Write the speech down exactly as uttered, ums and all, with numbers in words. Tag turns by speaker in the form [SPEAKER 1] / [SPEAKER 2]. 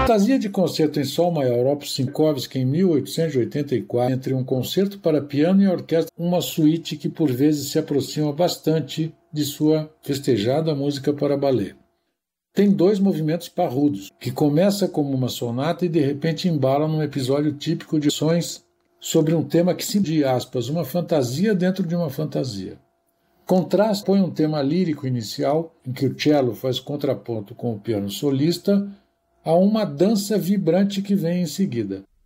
[SPEAKER 1] Fantasia de Concerto em Sol Maior, Opus Tchaikovsky, em mil oitocentos e oitenta e quatro, entre um concerto para piano e orquestra, uma suíte que por vezes se aproxima bastante de sua festejada música para balé. Tem dois movimentos parrudos, que começa como uma sonata e de repente embala num episódio típico de ações sobre um tema que se de aspas, uma fantasia dentro de uma fantasia. Contraste põe um tema lírico inicial, em que o cello faz contraponto com o piano solista, a uma dança vibrante que vem em seguida.